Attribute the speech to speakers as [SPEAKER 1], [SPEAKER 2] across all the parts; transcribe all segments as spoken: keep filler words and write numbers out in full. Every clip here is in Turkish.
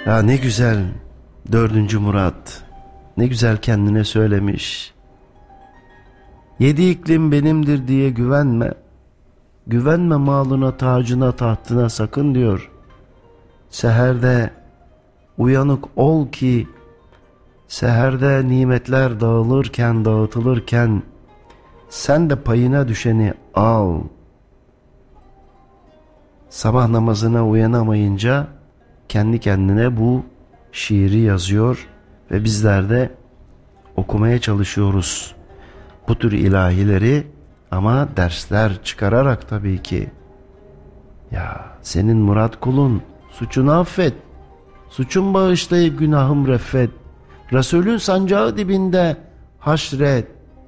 [SPEAKER 1] Ya ne güzel dördüncü Murat, ne güzel kendine söylemiş. Yedi iklim benimdir diye güvenme. Güvenme malına, tacına, tahtına sakın diyor. Seherde uyanık ol ki, seherde nimetler dağılırken, dağıtılırken sen de payına düşeni al. Sabah namazına uyanamayınca kendi kendine bu şiiri yazıyor ve bizler de okumaya çalışıyoruz bu tür ilahileri, ama dersler çıkararak tabii ki. Ya senin Murat kulun, suçunu affet, suçun bağışlayıp günahım reffet, Resulün sancağı dibinde haşret.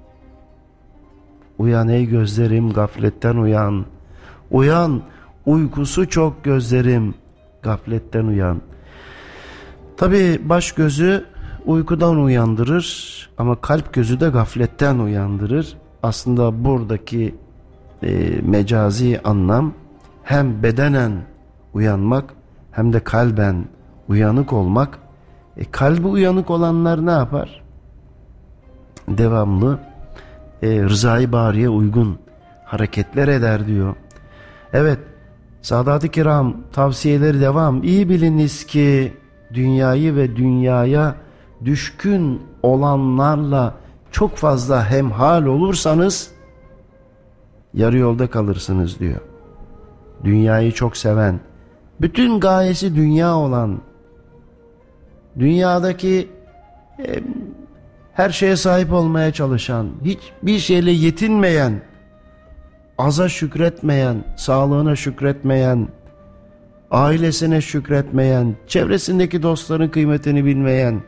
[SPEAKER 1] Uyan ey gözlerim, gafletten uyan, uyan, uykusu çok gözlerim, gafletten uyan. Tabii baş gözü uykudan uyandırır ama kalp gözü de gafletten uyandırır. Aslında buradaki e, mecazi anlam hem bedenen uyanmak hem de kalben uyanık olmak. E, kalbi uyanık olanlar ne yapar? Devamlı e, rızayı bariye uygun hareketler eder diyor. Evet, Sadat-ı Kiram tavsiyeleri devam. İyi biliniz ki dünyayı ve dünyaya düşkün olanlarla çok fazla hemhal olursanız yarı yolda kalırsınız diyor. Dünyayı çok seven, bütün gayesi dünya olan, dünyadaki e, her şeye sahip olmaya çalışan, hiçbir şeyle yetinmeyen, aza şükretmeyen, sağlığına şükretmeyen, ailesine şükretmeyen, çevresindeki dostların kıymetini bilmeyen,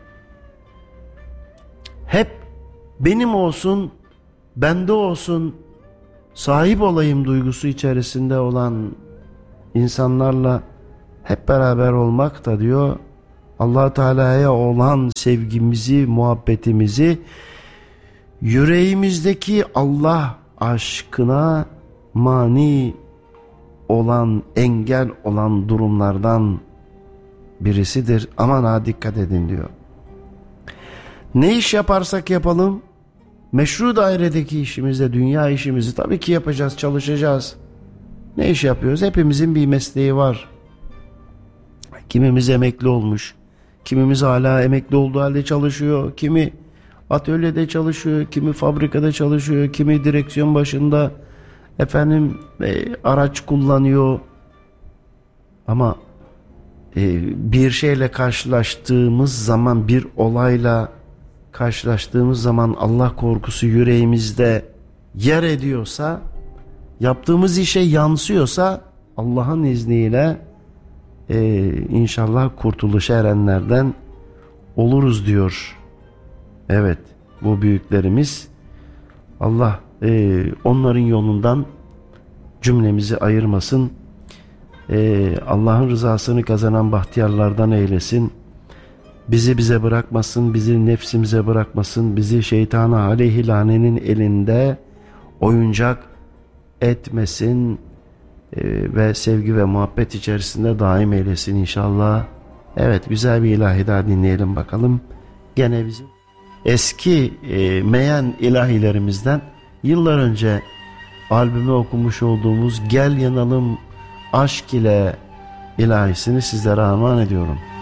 [SPEAKER 1] hep benim olsun, bende olsun, sahip olayım duygusu içerisinde olan insanlarla hep beraber olmak da diyor, Allah Teala'ya olan sevgimizi, muhabbetimizi, yüreğimizdeki Allah aşkına mani olan, engel olan durumlardan birisidir. Aman ha, dikkat edin diyor. Ne iş yaparsak yapalım, meşru dairedeki işimizde, dünya işimizi tabii ki yapacağız, çalışacağız. Ne iş yapıyoruz? Hepimizin bir mesleği var. Kimimiz emekli olmuş, kimimiz hala emekli olduğu halde çalışıyor, kimi atölyede çalışıyor, kimi fabrikada çalışıyor, kimi direksiyon başında efendim e, araç kullanıyor. Ama e, bir şeyle karşılaştığımız zaman, bir olayla karşılaştığımız zaman Allah korkusu yüreğimizde yer ediyorsa, yaptığımız işe yansıyorsa Allah'ın izniyle e, inşallah kurtuluşa erenlerden oluruz diyor. Evet, bu büyüklerimiz, Allah e, onların yolundan cümlemizi ayırmasın. E, Allah'ın rızasını kazanan bahtiyarlardan eylesin. Bizi bize bırakmasın, bizi nefsimize bırakmasın, bizi şeytana aleyhi lanenin elinde oyuncak etmesin e, ve sevgi ve muhabbet içerisinde daim eylesin inşallah. Evet, güzel bir ilahi daha dinleyelim bakalım. Gene bizim eski e, meyen ilahilerimizden yıllar önce albümü okumuş olduğumuz Gel Yanalım Aşk ile ilahisini sizlere armağan ediyorum.